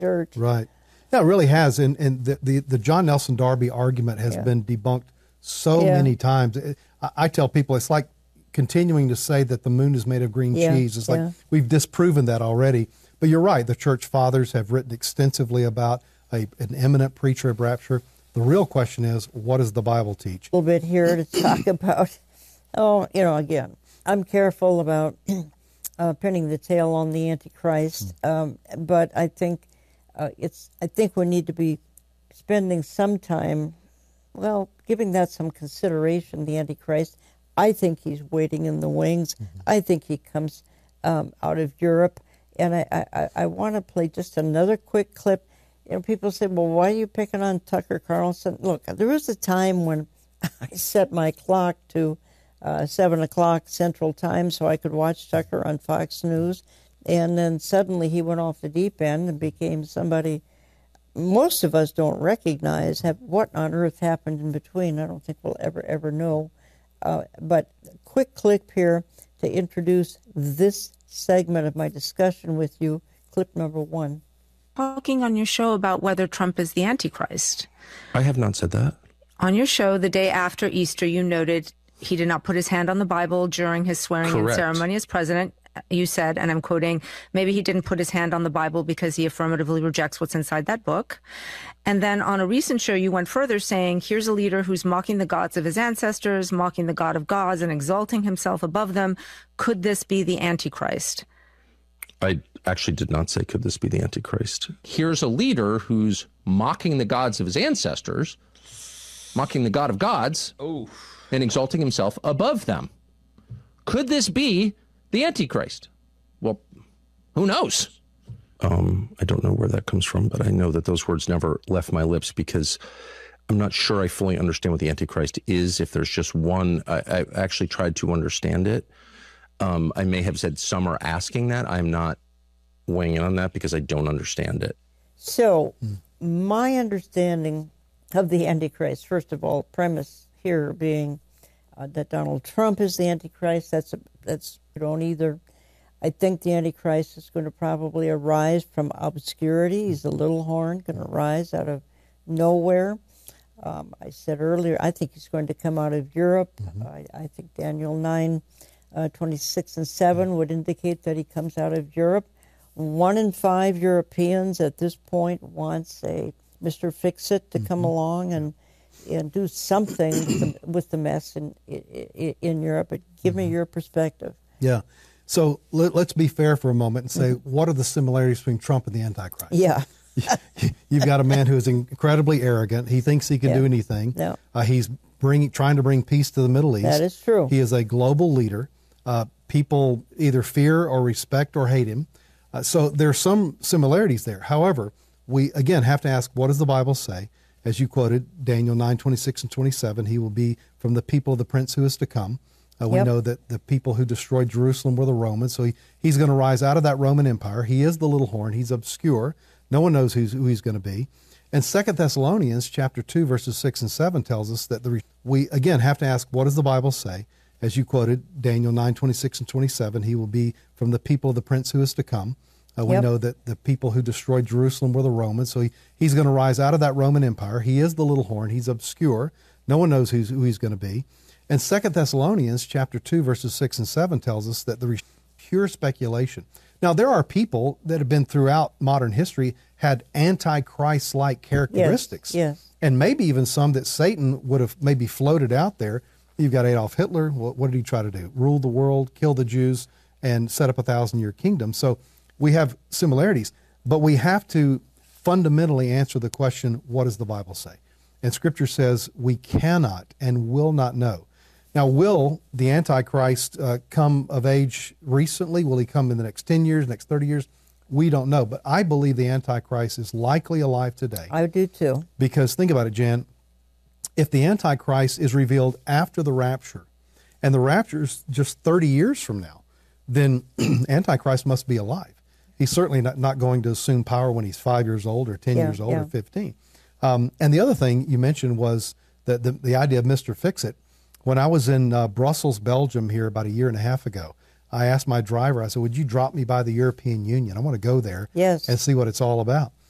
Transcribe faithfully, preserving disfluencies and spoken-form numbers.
Church. Right. Yeah, it really has. And, and the, the, the John Nelson Darby argument has Yeah. been debunked so Yeah. many times. I, I tell people it's like continuing to say that the moon is made of green Yeah, cheese. It's yeah. like we've disproven that already. But you're right. The church fathers have written extensively about a, an imminent preacher of rapture. The real question is, what does the Bible teach? A little bit here to talk about, oh, you know, again, I'm careful about uh, pinning the tail on the Antichrist, um, but I think uh, it's. I think we need to be spending some time, well, giving that some consideration. The Antichrist, I think he's waiting in the wings. Mm-hmm. I think he comes um, out of Europe, and I, I, I want to play just another quick clip. You know, people say, well, why are you picking on Tucker Carlson? Look, there was a time when I set my clock to uh, seven o'clock Central Time so I could watch Tucker on Fox News, and then suddenly he went off the deep end and became somebody most of us don't recognize. Have, what on earth happened in between? I don't think we'll ever, ever know. Uh, but quick clip here to introduce this segment of my discussion with you, clip number one. Talking on your show about whether Trump is the Antichrist. I have not said that. On your show, the day after Easter, you noted he did not put his hand on the Bible during his swearing-in ceremony as president. You said, and I'm quoting, maybe he didn't put his hand on the Bible because he affirmatively rejects what's inside that book. And then on a recent show, you went further saying, here's a leader who's mocking the gods of his ancestors, mocking the God of gods, and exalting himself above them. Could this be the Antichrist? I actually did not say, could this be the Antichrist? Here's a leader who's mocking the gods of his ancestors, mocking the God of gods, oh. and exalting himself above them. Could this be the Antichrist? Well, who knows? Um, I don't know where that comes from, but I know that those words never left my lips because I'm not sure I fully understand what the Antichrist is. If there's just one, I, I actually tried to understand it. Um, I may have said some are asking that. I'm not weighing in on that because I don't understand it. So hmm. my understanding of the Antichrist, first of all, premise here being uh, that Donald Trump is the Antichrist. That's a, that's you don't either. I think the Antichrist is going to probably arise from obscurity. He's a little horn, going to rise out of nowhere. Um, I said earlier, I think he's going to come out of Europe. Mm-hmm. I, I think Daniel nine, uh, twenty-six and seven mm-hmm. would indicate that he comes out of Europe. One in five Europeans at this point wants a Mister Fix-It to mm-hmm. come along and and do something with, the, with the mess in, in, in Europe. But give mm-hmm. me your perspective. Yeah. So let, let's be fair for a moment and say, mm-hmm. what are the similarities between Trump and the Antichrist? Yeah. You've got a man who is incredibly arrogant. He thinks he can yeah. do anything. No. Uh, he's bringing, trying to bring peace to the Middle East. That is true. He is a global leader. Uh, people either fear or respect or hate him. Uh, so there's some similarities there. However, we, again, have to ask, what does the Bible say? As you quoted, Daniel nine, twenty-six and twenty-seven, he will be from the people of the prince who is to come. Uh, we yep. know that the people who destroyed Jerusalem were the Romans, so he, he's going to rise out of that Roman Empire. He is the little horn. He's obscure. No one knows who's, who he's going to be. And Second Thessalonians chapter two, verses six and seven tells us that the, we, again, have to ask, what does the Bible say? As you quoted, Daniel nine, twenty-six and twenty-seven, he will be from the people of the prince who is to come. Uh, we yep. know that the people who destroyed Jerusalem were the Romans, so he, he's going to rise out of that Roman Empire. He is the little horn. He's obscure. No one knows who's, who he's going to be. And Second Thessalonians chapter two, verses six and seven tells us that the pure speculation. Now, there are people that have been throughout modern history had Antichrist-like characteristics. Yes, yes. And maybe even some that Satan would have maybe floated out there. You've got Adolf Hitler. What, what did he try to do? Rule the world, kill the Jews, and set up a thousand-year kingdom. So we have similarities, but we have to fundamentally answer the question, what does the Bible say? And Scripture says we cannot and will not know. Now, will the Antichrist uh, come of age recently? Will he come in the next ten years, next thirty years? We don't know, but I believe the Antichrist is likely alive today. I do too. Because think about it, Jan, if the Antichrist is revealed after the rapture, and the rapture is just thirty years from now, then Antichrist must be alive. He's certainly not, not going to assume power when he's five years old or ten yeah, years old yeah. or fifteen. Um, and the other thing you mentioned was that the, the idea of Mister Fix-It. When I was in uh, Brussels, Belgium here about a year and a half ago, I asked my driver, I said, would you drop me by the European Union? I want to go there yes. and see what it's all about.